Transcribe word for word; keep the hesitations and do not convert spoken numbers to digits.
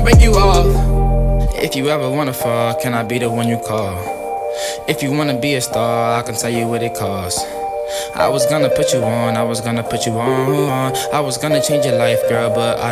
break you off. If you ever wanna fall, can I be the one you call? If you wanna be a star, I can tell you what it costs. I was gonna put you on, I was gonna put you on. I was gonna change your life, girl, but I